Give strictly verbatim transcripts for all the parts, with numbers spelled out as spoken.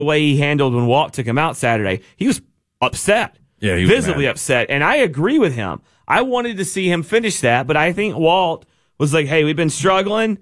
the way he handled when Walt took him out Saturday. He was upset. Yeah, he was visibly mad. upset. And I agree with him. I wanted to see him finish that, but I think Walt was like, hey, we've been struggling.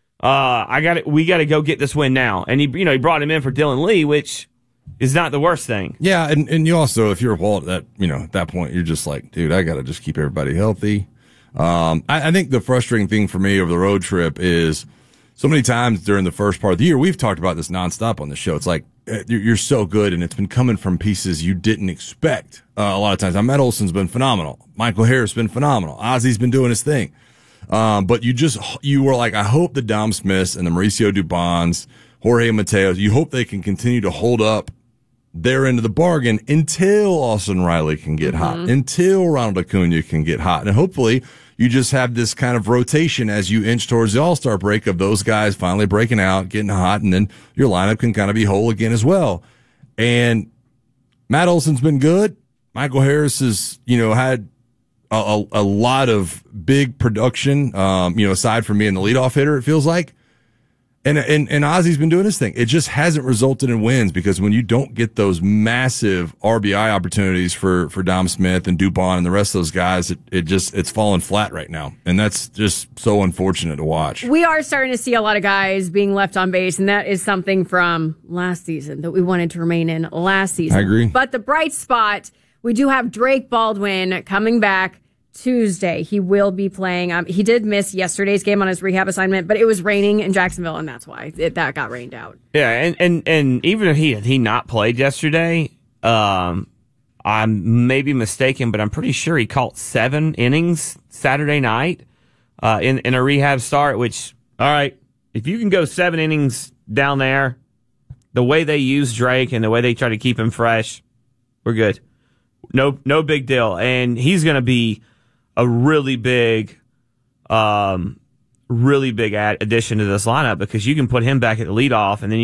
Uh, I got we got to go get this win now. And he, you know, he brought him in for Dylan Lee, which is not the worst thing. Yeah, and, and you also, if you're Walt, that you know, at that point, you're just like, dude, I got to just keep everybody healthy. Um, I, I think the frustrating thing for me over the road trip is so many times during the first part of the year, we've talked about this nonstop on the show. It's like you're so good, and it's been coming from pieces you didn't expect. Uh, a lot of times, now, Matt Olson's been phenomenal. Michael Harris been phenomenal. Ozzy's been doing his thing. Um, but you just, you were like, I hope the Dom Smiths and the Mauricio Dubons, Jorge Mateos, you hope they can continue to hold up their end of the bargain until Austin Riley can get mm-hmm. hot, until Ronald Acuna can get hot. And hopefully you just have this kind of rotation as you inch towards the All-Star break of those guys finally breaking out, getting hot, and then your lineup can kind of be whole again as well. And Matt Olson's been good. Michael Harris has, you know, had A, a, a lot of big production, um, you know, aside from being the leadoff hitter, it feels like. And, and, and Ozzy's been doing his thing. It just hasn't resulted in wins because when you don't get those massive R B I opportunities for, for Dom Smith and Dubon and the rest of those guys, it, it just, it's falling flat right now. And that's just so unfortunate to watch. We are starting to see a lot of guys being left on base, and that is something from last season that we wanted to remain in last season. I agree. But the bright spot, we do have Drake Baldwin coming back Tuesday. He will be playing. Um, he did miss yesterday's game on his rehab assignment, but it was raining in Jacksonville, and that's why it, that got rained out. Yeah, and, and, and even if he had he not played yesterday, um, I may be mistaken, but I'm pretty sure he caught seven innings Saturday night uh, in, in a rehab start, which, all right, if you can go seven innings down there, the way they use Drake and the way they try to keep him fresh, we're good. No, no big deal. And he's going to be a really big, um, really big ad- addition to this lineup because you can put him back at the leadoff, and then you